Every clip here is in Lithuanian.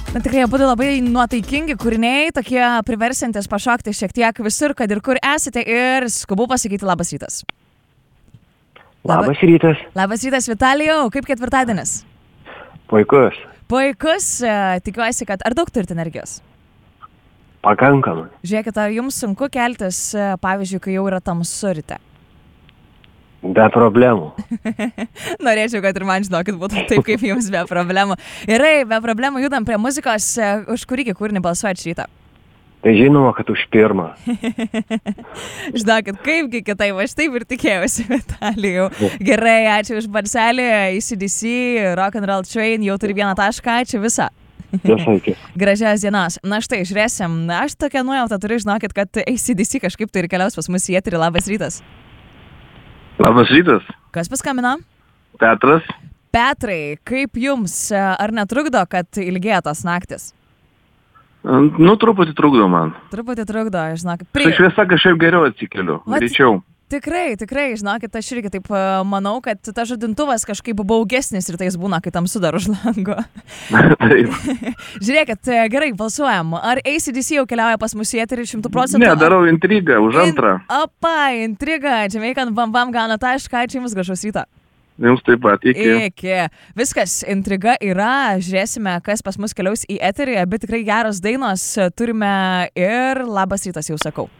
Na tikrai, abu labai nuotaikingi kūriniai, tokie priversiantis pašokti šiek tiek visur, kad ir kur esate, ir skubu pasakyti labas rytas. Labas rytas. Labas rytas, Vitalijau, kaip ketvirtadienis? Puikus. Puikus, tikiuosi, kad ar daug turite energijos? Pakankamai. Žiūrėkit, ar jums sunku keltis, pavyzdžiui, kai jau yra tamsu ryte? Be problemų. Norėčiau, kad ir man, žinokit, būtų taip, kaip jums be problemų. Gerai, be problemų judam prie muzikos, už kurį kūrinį balsuojat šį rytą? Tai žinoma, kad už pirmą. Žinokit, kaipgi kitaip, aš taip ir tikėjausi, Vitalijau. Gerai, ačiū už balselį, AC/DC, Rock and Roll Train, jau turi vieną tašką, ačiū visą. Gražios dienos. Na štai, žiūrėsim. Aš tokią nuojautą turiu, žinokit, kad AC/DC kažkaip tai ir keliaus pas mus į eterį. Labas rytas. Labas rytas. Kas paskambino? Petras. Petrai, kaip jums, ar netrukdo, kad ilgėja tos naktis? Nu, truputį trukdo man. Truputį trukdo, žinokit. Su šviesa kažkaip geriau atsikeliu, greičiau. Tikrai, žinokit, aš irgi taip manau, kad tas žadintuvas kažkaip baugesnis ir tais būna, kai tamsu dar už lango. Žiūrėkit, gerai, balsuojam. Ar AC/DC jau keliauja pas mus į eterį 100%? Ne, darau intrigą už antrą. Intriga. Jamaican Bam Bam gauna tašką, ačiū jums, gražaus ryto. Jums taip pat, iki. Viskas, intriga yra, žiūrėsime, kas pas mus keliaus į eterį, bet tikrai geros dainos turime ir labas rytas, jau sakau.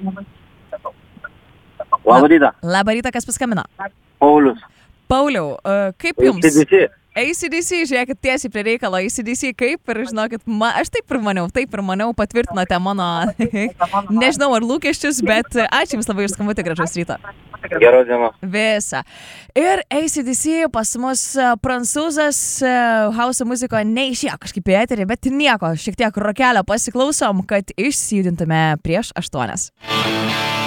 Labą rytą. Labą rytą, kas paskambino? Paulius. Pauliau, kaip jums? AC/DC. AC/DC, žiūrėkit tiesiai prie reikalo, AC/DC kaip ir, žinokit, aš taip ir maniau, patvirtinote mano, nežinau ar lūkesčius, bet ačiū jums labai už skambutį, gražaus ryto. Geros dienos. Visa. Ir AC/DC pas mus prancūzas, house muziko neišėjo kažkaip į eterį, bet nieko, šiek tiek rokelio pasiklausom, kad išsijudintume prieš 8.